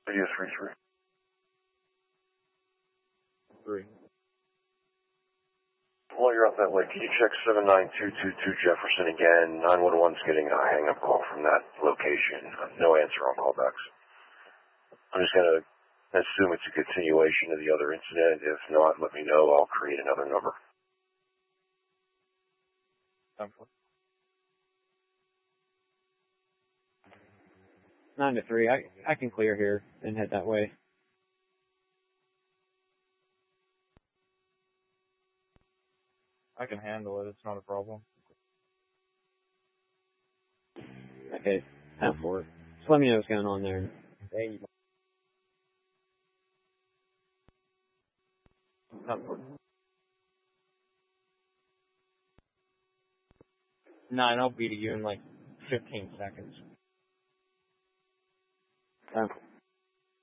Radio 3-3. 3. While you're out that way, can you check 79222 Jefferson again? 911's getting a hang-up call from that location. No answer on callbacks. I'm just going to assume it's a continuation of the other incident. If not, let me know. I'll create another number. 9-3. I can clear here and head that way. I can handle it. It's not a problem. Okay, 10-4. Just let me know what's going on there. Hey. 9, I'll be to you in like 15 seconds. 10-4.